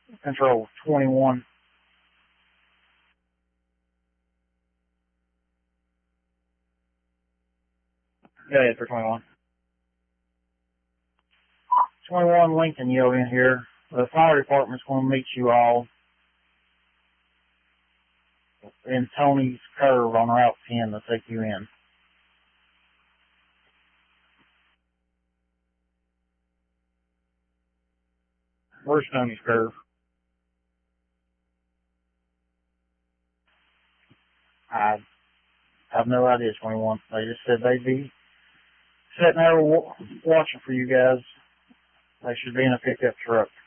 Control 21. Go ahead for 21. 21 Lincoln Yield in here. The fire department's going to meet you all in Tony's Curve on Route 10 to take you in. Where's Tony's Curve? I have no idea, 21. They just said they'd be sitting there watching for you guys. They should be in a pickup truck.